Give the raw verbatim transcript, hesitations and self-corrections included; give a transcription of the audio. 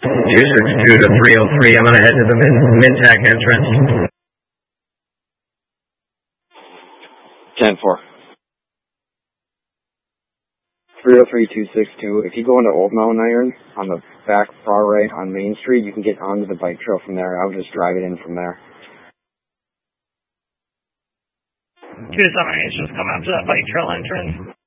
User two to three oh three. I'm going to head to the Min- Mintac entrance. ten four. three oh three two six two. If you go into Old Mountain Iron on the back far right on Main Street, you can get onto the bike trail from there. I would just drive it in from there. two seven eight, just come out to that bike trail entrance.